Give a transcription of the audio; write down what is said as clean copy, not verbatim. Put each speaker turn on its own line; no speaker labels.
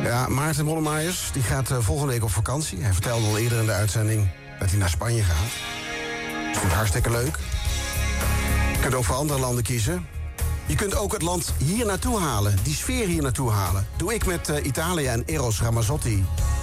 Ja, Maarten Bollemeyers die gaat volgende week op vakantie. Hij vertelde al eerder in de uitzending dat hij naar Spanje gaat. Dat is natuurlijk hartstikke leuk. Je kunt ook voor andere landen kiezen. Je kunt ook het land hier naartoe halen, die sfeer hier naartoe halen. Doe ik met Italië en Eros Ramazzotti.